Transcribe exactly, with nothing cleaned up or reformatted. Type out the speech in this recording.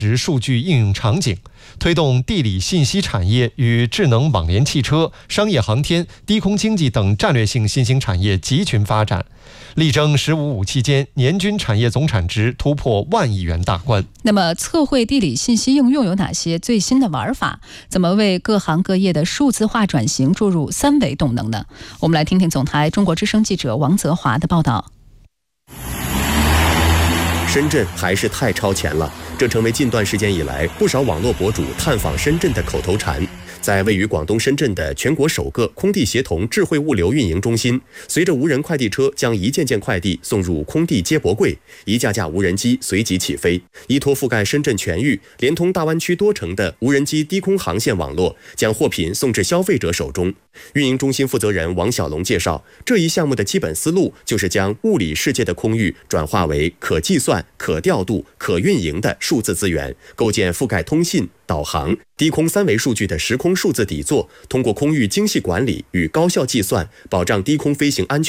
值数据应用场景，推动地理信息产业与智能网联汽车、商业航天、低空经济等战略性新兴产业集群发展，力争“十五五”期间年均产业总产值突破万亿元大关。 那么，测绘地理信息应用有哪些最新的玩法？怎么为各行各业的数字化转型注入三维动能呢？我们来听听总台中国之声记者王泽华的报道。 深圳还是太超前了，这成为近段时间以来不少网络博主探访深圳的口头禅。在位于广东深圳的全国首个空地协同智慧物流运营中心，随着无人快递车将一件件快递送入空地接驳柜，一架架无人机随即起飞。依托覆盖深圳全域、连通大湾区多城的无人机低空航线网络，将货品送至消费者手中。运营中心负责人王小龙介绍，这一项目的基本思路就是将物理世界的空域转化为可计算、可调度、可运营的数字资源，构建覆盖通信、导航、低空三维数据的时空数字底座，通过空域精细管理与高效计算，保障低空飞行安全。